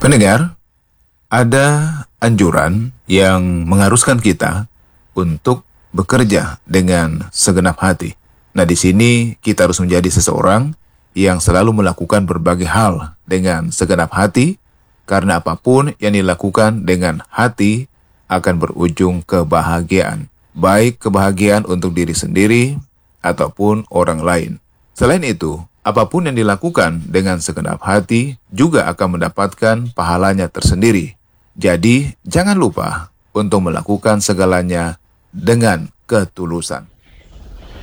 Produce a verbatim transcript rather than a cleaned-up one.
Pendengar, ada anjuran yang mengharuskan kita untuk bekerja dengan segenap hati. Nah, di sini kita harus menjadi seseorang yang selalu melakukan berbagai hal dengan segenap hati, karena apapun yang dilakukan dengan hati akan berujung kebahagiaan. Baik kebahagiaan untuk diri sendiri ataupun orang lain. Selain itu, apapun yang dilakukan dengan segenap hati juga akan mendapatkan pahalanya tersendiri. Jadi, jangan lupa untuk melakukan segalanya dengan ketulusan.